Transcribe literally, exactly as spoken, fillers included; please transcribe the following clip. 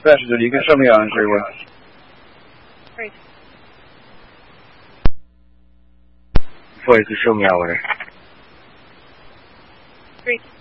messages. You can show me on Sherwood. Great. Before you can show me out with it. Great.